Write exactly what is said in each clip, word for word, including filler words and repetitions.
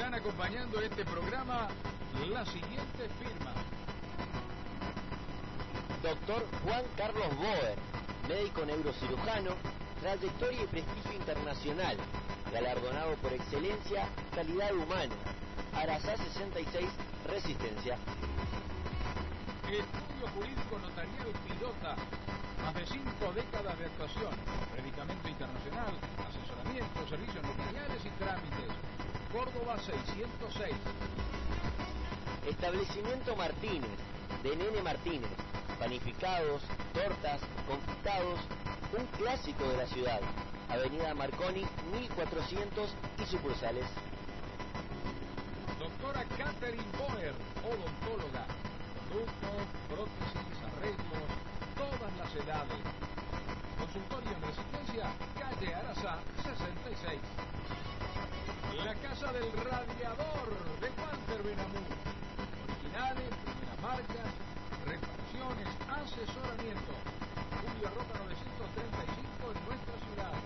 estarán acompañando este programa las siguientes firmas. Doctor Juan Carlos Boer, médico neurocirujano, trayectoria y prestigio internacional, galardonado por excelencia, calidad humana. Arasá sesenta y seis, Resistencia. Estudio Jurídico Notarial Pilota, más de cinco décadas de actuación, predicamento internacional, asesoramiento, servicios notariales y trámites. Córdoba seiscientos seis. Establecimiento Martínez, de Nene Martínez, panificados, tortas, confitados, un clásico de la ciudad. Avenida Marconi, mil cuatrocientos y sucursales. Doctora Catherine Boer, odontóloga, productos, prótesis, arreglos, todas las edades. Consultorio en Resistencia, calle Arasá sesenta y seis. La Casa del Radiador de Walter Benamur. Originales, primeras marcas, reparaciones, asesoramiento. Julio Roca novecientos treinta y cinco en nuestra ciudad.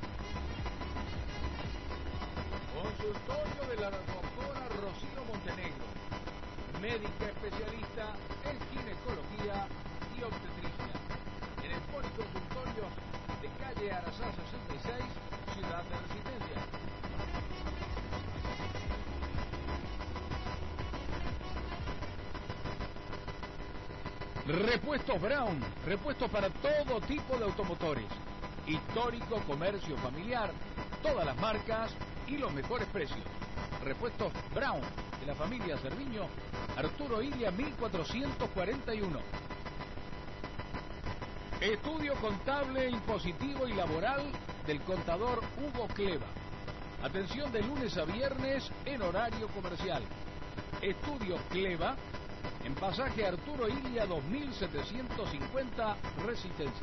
Consultorio de la doctora Rocío Montenegro, médica especialista en ginecología y obstetricia, en el Policonsultorio de calle Arasá sesenta y seis, Ciudad de Resistencia. Repuestos Brown, repuestos para todo tipo de automotores, histórico, comercio familiar, todas las marcas y los mejores precios. Repuestos Brown, de la familia Cerviño, Arturo Ilia mil cuatrocientos cuarenta y uno. Estudio contable, impositivo y laboral del contador Hugo Cleva. Atención de lunes a viernes en horario comercial. Estudio Cleva, en pasaje Arturo Ilia dos mil setecientos cincuenta, Resistencia.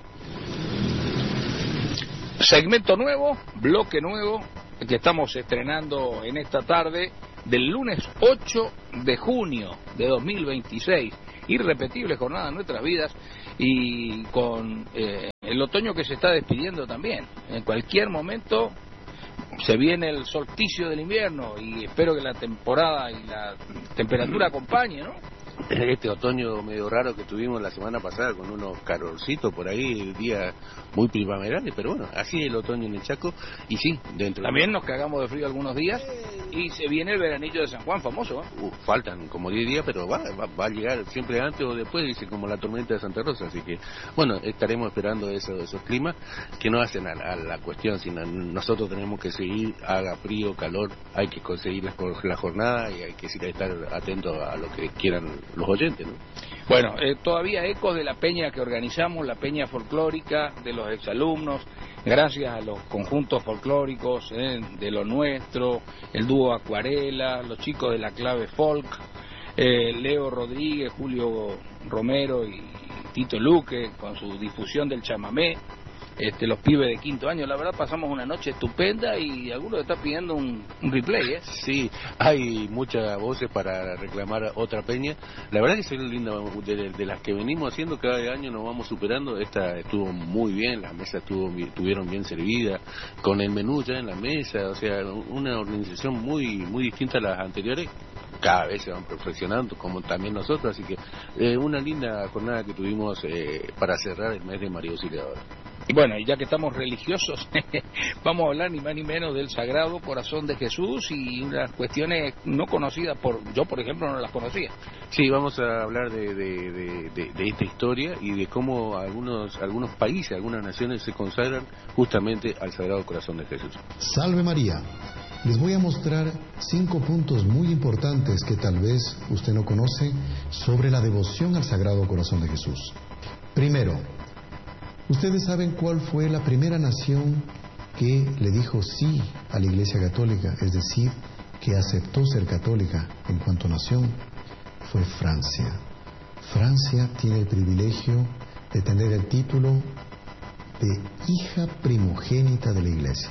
Segmento nuevo, bloque nuevo, que estamos estrenando en esta tarde del lunes ocho de junio de dos mil veintiséis. Irrepetible jornada en nuestras vidas y con eh, el otoño que se está despidiendo también. En cualquier momento se viene el solsticio del invierno y espero que la temporada y la temperatura acompañe, ¿no? Este otoño medio raro que tuvimos la semana pasada con unos calorcitos por ahí, días muy primaverales, pero bueno, así es el otoño en el Chaco y sí, dentro también de... nos cagamos de frío algunos días y se viene el veranillo de San Juan famoso, ¿eh? Uh, faltan como diez días, pero va, va, va a llegar siempre antes o después, dice, como la tormenta de Santa Rosa, así que bueno, estaremos esperando eso, esos climas que no hacen a, a la cuestión, sino nosotros tenemos que seguir, haga frío, calor, hay que conseguir la, la jornada y hay que estar atentos a lo que quieran los oyentes, ¿no? Bueno, eh, todavía ecos de la peña que organizamos, la peña folclórica de los exalumnos, gracias a los conjuntos folclóricos eh, de Lo Nuestro, el dúo Acuarela, los chicos de la Clave Folk, eh, Leo Rodríguez, Julio Romero y Tito Luque con su difusión del chamamé. Este, los pibes de quinto año, la verdad pasamos una noche estupenda y algunos están pidiendo un, un replay, ¿eh? Sí, hay muchas voces para reclamar otra peña. La verdad que es linda, de, de las que venimos haciendo cada año nos vamos superando. Esta estuvo muy bien, las mesas estuvo, estuvieron bien servidas, con el menú ya en la mesa, o sea, una organización muy muy distinta a las anteriores. Cada vez se van perfeccionando, como también nosotros, así que eh, una linda jornada que tuvimos eh, para cerrar el mes de María Auxiliadora. Y bueno, y ya que estamos religiosos, vamos a hablar ni más ni menos del Sagrado Corazón de Jesús y unas cuestiones no conocidas por, yo por ejemplo no las conocía. Sí, vamos a hablar de, de, de, de, de esta historia y de cómo algunos, algunos países, algunas naciones se consagran justamente al Sagrado Corazón de Jesús. Salve María. Les voy a mostrar cinco puntos muy importantes que tal vez usted no conoce sobre la devoción al Sagrado Corazón de Jesús. Primero, ¿ustedes saben cuál fue la primera nación que le dijo sí a la Iglesia Católica? Es decir, que aceptó ser católica en cuanto a nación. Fue Francia. Francia tiene el privilegio de tener el título de hija primogénita de la Iglesia.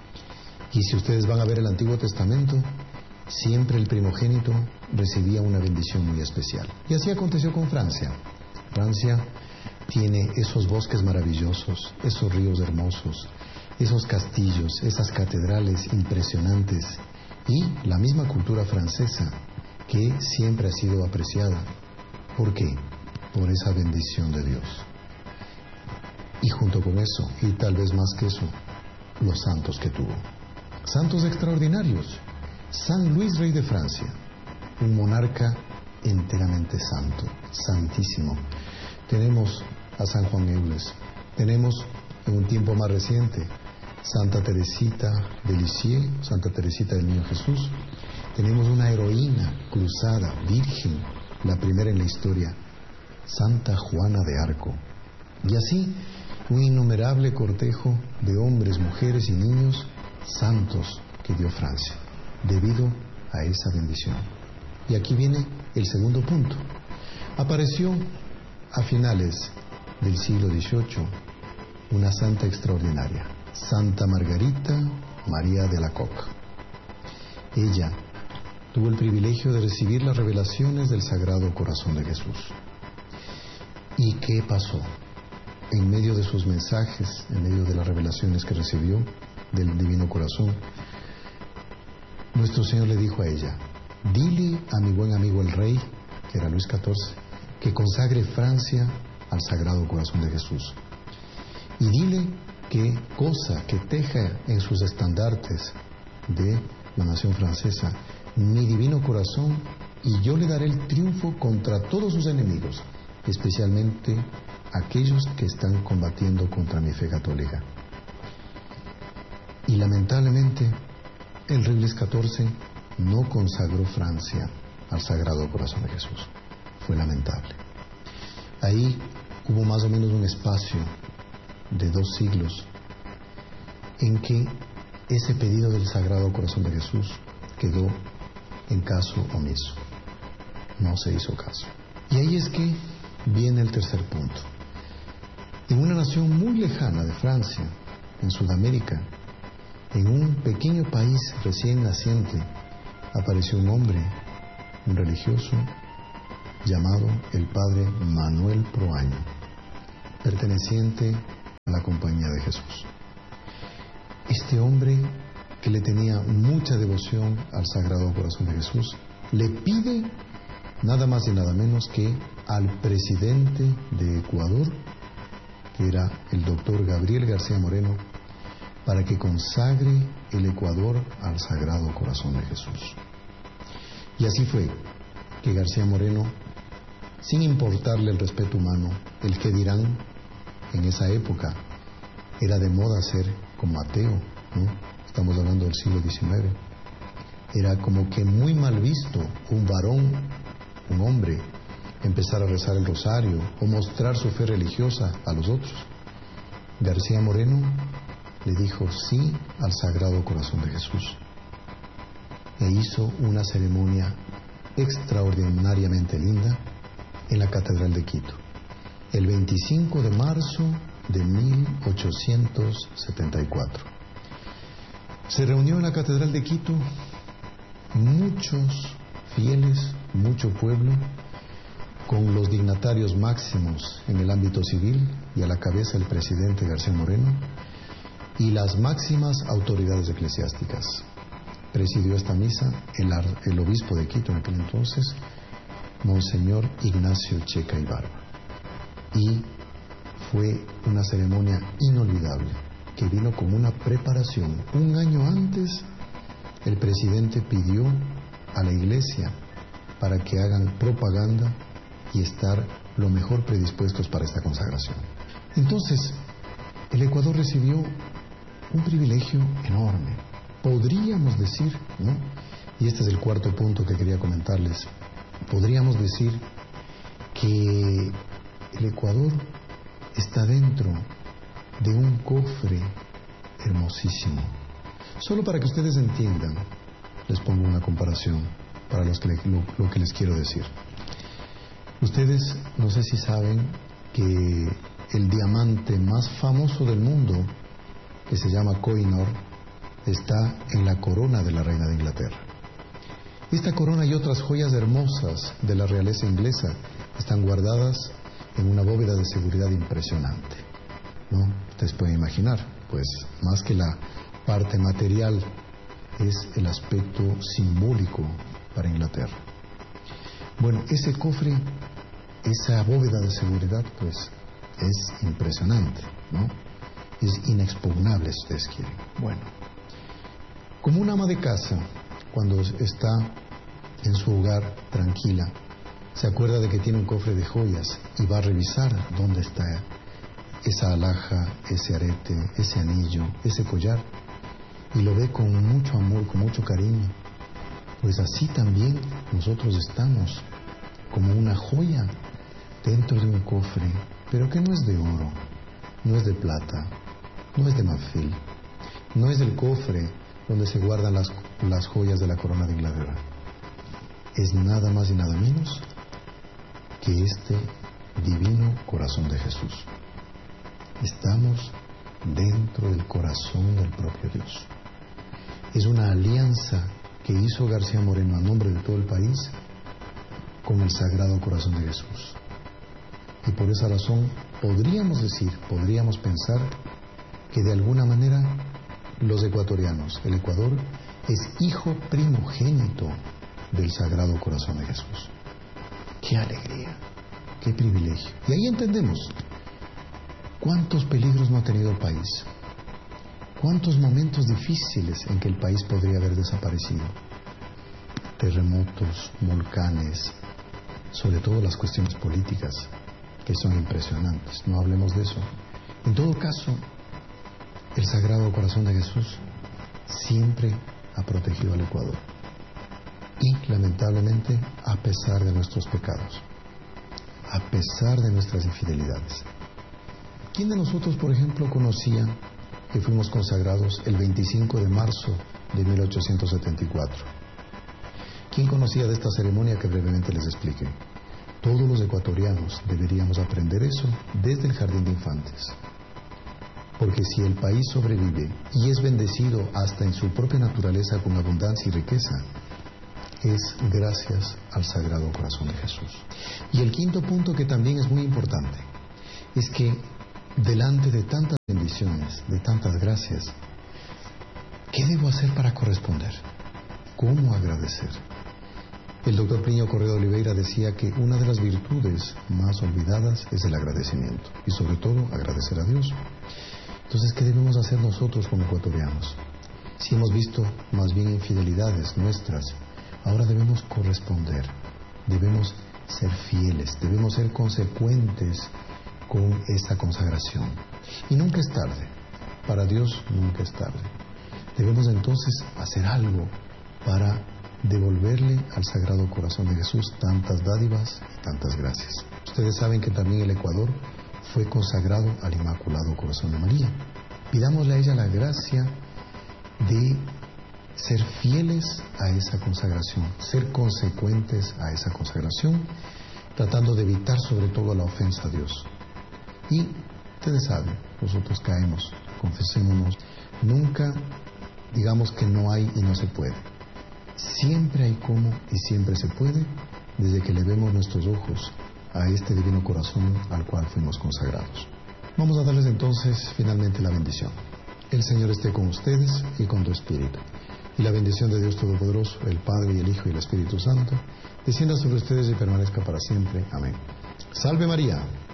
Y si ustedes van a ver el Antiguo Testamento, siempre el primogénito recibía una bendición muy especial. Y así aconteció con Francia. Francia tiene esos bosques maravillosos, esos ríos hermosos, esos castillos, esas catedrales impresionantes y la misma cultura francesa, que siempre ha sido apreciada. ¿Por qué? Por esa bendición de Dios. Y junto con eso, y tal vez más que eso, los santos que tuvo. Santos extraordinarios. San Luis, rey de Francia, un monarca enteramente santo, santísimo. Tenemos a San Juan Eules, tenemos en un tiempo más reciente Santa Teresita de Lisieux, Santa Teresita del Niño Jesús. Tenemos una heroína cruzada, virgen, la primera en la historia, Santa Juana de Arco. Y así, un innumerable cortejo de hombres, mujeres y niños santos que dio Francia, debido a esa bendición. Y aquí viene el segundo punto. Apareció a finales del siglo dieciocho una santa extraordinaria, Santa Margarita María de Alacoque. Ella tuvo el privilegio de recibir las revelaciones del Sagrado Corazón de Jesús. ¿Y qué pasó? En medio de sus mensajes, en medio de las revelaciones que recibió del Divino Corazón, nuestro Señor le dijo a ella: dile a mi buen amigo el rey, que era Luis catorce, que consagre Francia al Sagrado Corazón de Jesús. Y dile que cosa que teja en sus estandartes de la nación francesa mi Divino Corazón, y yo le daré el triunfo contra todos sus enemigos, especialmente aquellos que están combatiendo contra mi fe católica. Y lamentablemente el rey Luis catorce no consagró Francia al Sagrado Corazón de Jesús. Fue lamentable. Ahí hubo más o menos un espacio de dos siglos en que ese pedido del Sagrado Corazón de Jesús quedó en caso omiso. No se hizo caso. Y ahí es que viene el tercer punto. En una nación muy lejana de Francia, en Sudamérica, en un pequeño país recién naciente, apareció un hombre, un religioso, llamado el Padre Manuel Proaño, perteneciente a la Compañía de Jesús. Este hombre, que le tenía mucha devoción al Sagrado Corazón de Jesús, le pide nada más y nada menos que al presidente de Ecuador, que era el doctor Gabriel García Moreno, para que consagre el Ecuador al Sagrado Corazón de Jesús. Y así fue que García Moreno, sin importarle el respeto humano, el que dirán, en esa época era de moda ser como ateo, ¿no? Estamos hablando del siglo diecinueve. Era como que muy mal visto un varón, un hombre, empezar a rezar el rosario o mostrar su fe religiosa a los otros. García Moreno le dijo sí al Sagrado Corazón de Jesús e hizo una ceremonia extraordinariamente linda en la Catedral de Quito, el veinticinco de marzo de mil ochocientos setenta y cuatro. Se reunió en la Catedral de Quito muchos fieles, mucho pueblo, con los dignatarios máximos en el ámbito civil y a la cabeza el presidente García Moreno y las máximas autoridades eclesiásticas. Presidió esta misa el, el obispo de Quito en aquel entonces, Monseñor Ignacio Checa Ibarba. Y fue una ceremonia inolvidable que vino con una preparación. Un año antes, el presidente pidió a la iglesia para que hagan propaganda y estar lo mejor predispuestos para esta consagración. Entonces, el Ecuador recibió un privilegio enorme. Podríamos decir, ¿no? Y este es el cuarto punto que quería comentarles. Podríamos decir que el Ecuador está dentro de un cofre hermosísimo. Solo para que ustedes entiendan, les pongo una comparación para los que le, lo, lo que les quiero decir. Ustedes no sé si saben que el diamante más famoso del mundo, que se llama Koh-i-Noor, está en la corona de la reina de Inglaterra. Esta corona y otras joyas hermosas de la realeza inglesa están guardadas en una bóveda de seguridad impresionante, ¿no? Ustedes pueden imaginar, pues más que la parte material es el aspecto simbólico para Inglaterra. Bueno, ese cofre, esa bóveda de seguridad, pues es impresionante, ¿no? Es inexpugnable, si ustedes quieren. Bueno, como una ama de casa, cuando está en su hogar tranquila, se acuerda de que tiene un cofre de joyas y va a revisar dónde está esa alhaja, ese arete, ese anillo, ese collar, y lo ve con mucho amor, con mucho cariño. Pues así también nosotros estamos, como una joya dentro de un cofre, pero que no es de oro, no es de plata, no es de marfil, no es del cofre donde se guardan las, las joyas de la corona de Inglaterra. Es nada más y nada menos que este divino corazón de Jesús. Estamos dentro del corazón del propio Dios. Es una alianza que hizo García Moreno a nombre de todo el país con el Sagrado Corazón de Jesús. Y por esa razón podríamos decir, podríamos pensar que de alguna manera los ecuatorianos, el Ecuador, es hijo primogénito del Sagrado Corazón de Jesús. ¡Qué alegría! ¡Qué privilegio! Y ahí entendemos cuántos peligros no ha tenido el país, cuántos momentos difíciles en que el país podría haber desaparecido. Terremotos, volcanes, sobre todo las cuestiones políticas, que son impresionantes, no hablemos de eso. En todo caso, el Sagrado Corazón de Jesús siempre ha protegido al Ecuador. Y, lamentablemente, a pesar de nuestros pecados, a pesar de nuestras infidelidades. ¿Quién de nosotros, por ejemplo, conocía que fuimos consagrados el veinticinco de marzo de mil ochocientos setenta y cuatro? ¿Quién conocía de esta ceremonia que brevemente les expliqué? Todos los ecuatorianos deberíamos aprender eso desde el jardín de infantes. Porque si el país sobrevive y es bendecido hasta en su propia naturaleza con abundancia y riqueza, es gracias al Sagrado Corazón de Jesús. Y el quinto punto, que también es muy importante, es que delante de tantas bendiciones, de tantas gracias, ¿qué debo hacer para corresponder? ¿Cómo agradecer? El doctor Plinio Correa de Oliveira decía que una de las virtudes más olvidadas es el agradecimiento, y sobre todo agradecer a Dios. Entonces, ¿qué debemos hacer nosotros como ecuatorianos? Si hemos visto más bien infidelidades nuestras, ahora debemos corresponder, debemos ser fieles, debemos ser consecuentes con esta consagración. Y nunca es tarde, para Dios nunca es tarde. Debemos entonces hacer algo para devolverle al Sagrado Corazón de Jesús tantas dádivas y tantas gracias. Ustedes saben que también el Ecuador fue consagrado al Inmaculado Corazón de María. Pidámosle a ella la gracia de ser fieles a esa consagración, ser consecuentes a esa consagración, tratando de evitar sobre todo la ofensa a Dios. Y ustedes saben, nosotros caemos, confesémonos, nunca digamos que no hay y no se puede. Siempre hay cómo y siempre se puede, desde que le vemos nuestros ojos a este divino corazón al cual fuimos consagrados. Vamos a darles entonces finalmente la bendición. El Señor esté con ustedes y con tu espíritu. Y la bendición de Dios Todopoderoso, el Padre y el Hijo y el Espíritu Santo, descienda sobre ustedes y permanezca para siempre. Amén. Salve María.